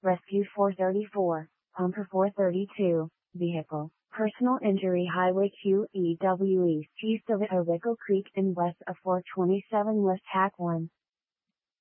Rescue 434, Pumper 432, Vehicle, Personal Injury Highway QEWE, east of Etobicoke Creek and west of 427 West Hack 1.